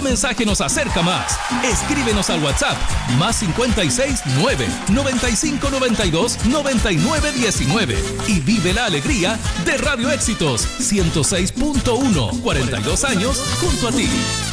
Cada mensaje nos acerca más. Escríbenos al WhatsApp más 569-9592-9919 y vive la alegría de Radio Éxitos 106.1. 42 años junto a ti.